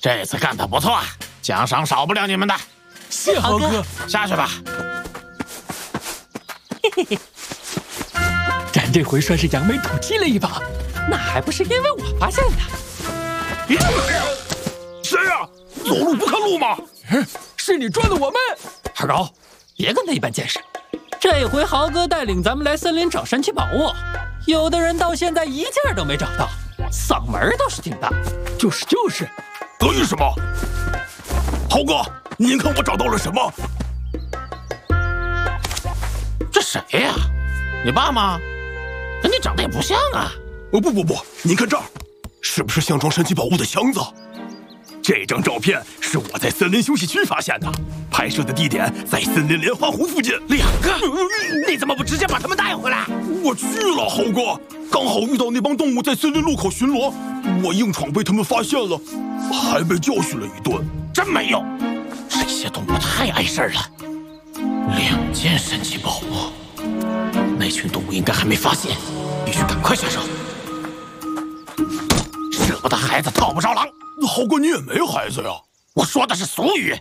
这次干得不错，奖赏少不了你们的。 谢豪哥， 下去吧。 嘿嘿嘿，咱这回算是扬眉吐气了一把，那还不是因为我发现的？ 谁呀？走路不看路吗？ 是你撞的我们。二高，别跟他一般见识。这回豪哥带领咱们来森林找神奇宝物，有的人到现在一件都没找到，嗓门倒是挺大。就是。 得意什么？豪哥，您看我找到了什么？ 这谁呀？你爸吗？跟你长得也不像啊。 不，您看这儿，是不是像装神奇宝物的箱子？这张照片是我在森林休息区发现的，拍摄的地点在森林莲花湖附近。 2个？你怎么不直接把他们带回来？ 我去了，豪哥，刚好遇到那帮动物在森林路口巡逻，我硬闯被他们发现了，还被教训了一顿。 真没用，这些动物太碍事了。2件神奇宝物，那群动物应该还没发现，必须赶快下手。舍不得孩子套不着狼。 豪哥，你也没孩子呀？ 我说的是俗语。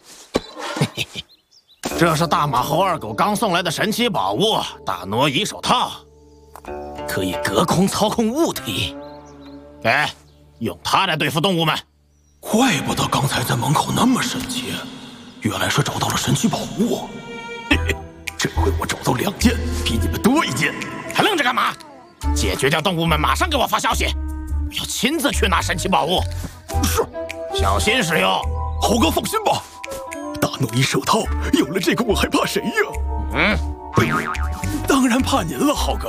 这是大马猴二狗刚送来的神奇宝物——大挪移手套，可以隔空操控物体。用它来对付动物们。 怪不得刚才在门口那么神奇，原来是找到了神奇宝物。这回我找到2件，比你们多1件。 还愣着干嘛？解决掉动物们，马上给我发消息，我要亲自去拿神奇宝物。 是， 小心使用。 豪哥放心吧，大挪移手套有了这个，我还怕谁呀？当然怕您了，豪哥。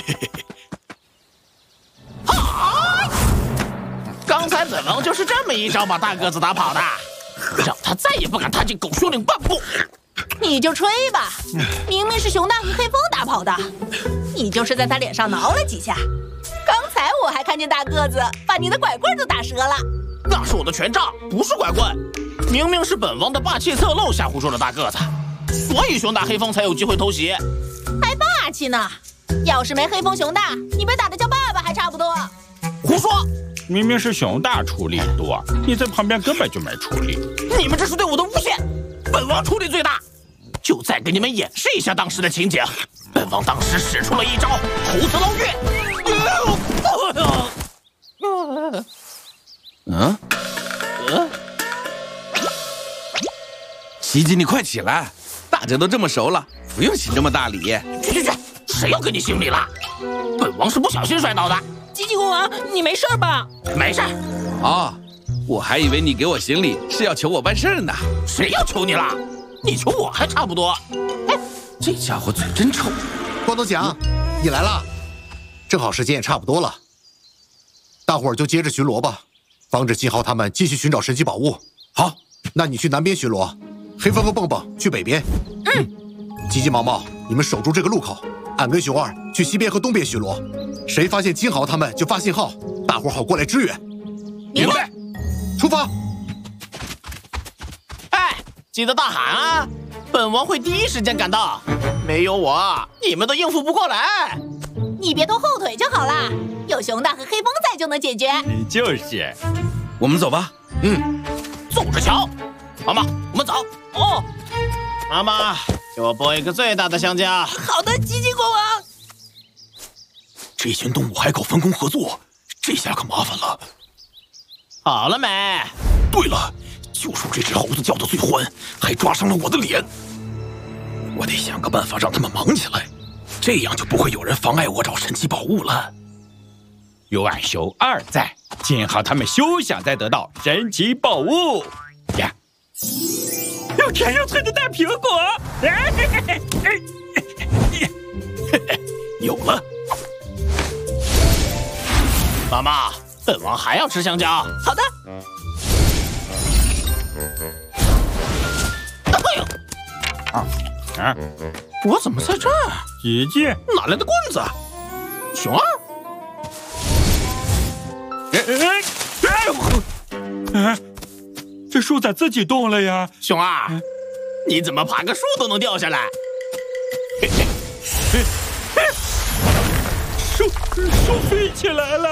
刚才本王就是这么一招把大个子打跑的，让他再也不敢踏进狗熊岭半步。 你就吹吧，明明是熊大和黑风打跑的，你就是在他脸上挠了几下。刚才我还看见大个子把你的拐棍都打折了。 那是我的权杖，不是拐棍。明明是本王的霸气侧漏吓唬住了大个子，所以熊大黑风才有机会偷袭。 还霸气呢？要是没黑风熊大，你被打得叫爸爸还差不多。 胡说！ 明明是熊大出力多，你在旁边根本就没出力。 你们这是对我的诬陷，本王出力最大。就再给你们演示一下当时的情景。本王当时使出了一招猴子捞月。 西吉，你快起来！大家都这么熟了，不用行这么大礼。 去！谁要跟你行礼了？本王是不小心摔倒的。 吉吉国王，你没事吧？ 没事。 我还以为你给我行礼是要求我办事呢。 谁要求你了？你求我还差不多。 这家伙嘴真臭。 光头强，你来了，正好时间也差不多了，大伙儿就接着巡逻吧，防止金豪他们继续寻找神奇宝物。 好， 那你去南边巡逻，黑风和蹦蹦去北边。急急毛毛，你们守住这个路口，俺跟熊二去西边和东边巡逻，谁发现金豪他们就发信号，大伙儿好过来支援。 明白。 出发。 记得大喊啊！本王会第一时间赶到，没有我，你们都应付不过来。 你别拖后腿就好啦，有熊大和黑风在就能解决。 就是， 我们走吧。 走着瞧。妈妈，我们走。妈妈，给我剥一个最大的香蕉。 好的，吉吉国王。 这群动物还搞分工合作，这下可麻烦了。 好了没？ 对了。就属这只猴子叫的最欢，还抓伤了我的脸。我得想个办法让他们忙起来，这样就不会有人妨碍我找神奇宝物了。 有俺熊二在，金豪他们休想再得到神奇宝物呀！有甜又脆的大苹果， 有了。 妈妈，本王还要吃香蕉。 好的。 我怎么在这儿？ 姐姐， 哪来的棍子？熊二？ 这树咋自己动了呀？ 熊二，你怎么爬个树都能掉下来？ 树飞起来了！